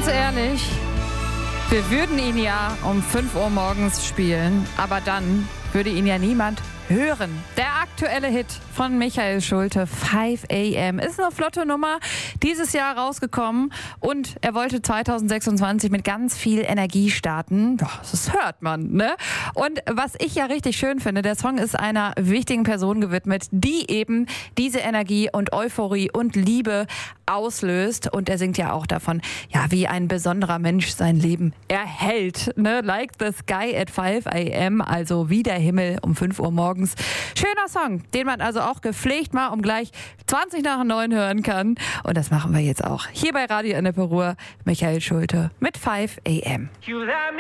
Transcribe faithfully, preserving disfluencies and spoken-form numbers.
Ganz ehrlich, wir würden ihn ja um fünf Uhr morgens spielen, aber dann würde ihn ja niemand hören. Der aktuelle Hit von Michael Schulte, five a m, ist eine flotte Nummer, dieses Jahr rausgekommen und er wollte zwanzig sechsundzwanzig mit ganz viel Energie starten. Ja, das hört man, ne? Und was ich ja richtig schön finde, der Song ist einer wichtigen Person gewidmet, die eben diese Energie und Euphorie und Liebe auslöst. Und er singt ja auch davon, ja, wie ein besonderer Mensch sein Leben erhält, ne? Like the sky at five a m, also wie der Himmel um fünf Uhr morgens. Schöner Song, den man also auch gepflegt mal um gleich zwanzig nach neun hören kann. Und das machen wir jetzt auch. Hier bei Radio Ennepe Ruhr, Michael Schulte mit five a m.